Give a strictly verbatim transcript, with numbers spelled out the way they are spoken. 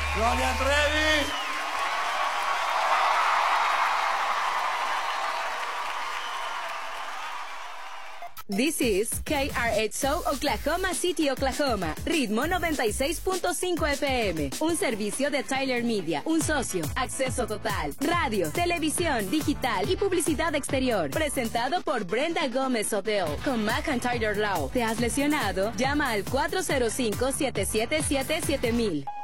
Gloria Trevi. This is K R X O Oklahoma City, Oklahoma. Ritmo noventa y seis punto cinco F M. Un servicio de Tyler Media. Un socio. Acceso total. Radio, televisión, digital y publicidad exterior. Presentado por Brenda Gómez Hotel. Con McIntyre Law. ¿Te has lesionado? Llama al cuatro cero cinco, siete siete siete, siete mil.